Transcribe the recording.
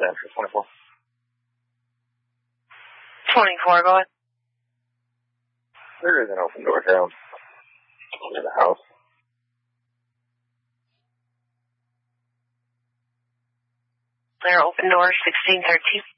Answer 24. 24, go ahead. There is an open door down to the house. There, open door 1613.